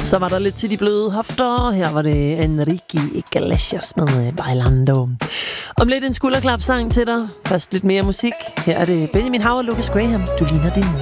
Så var der lidt til de bløde hofter. Her var det Enrique Iglesias med Bailando. Om lidt en skulderklapsang til dig. Først lidt mere musik. Her er det Benjamin Hav og Lucas Graham. Du ligner din mor.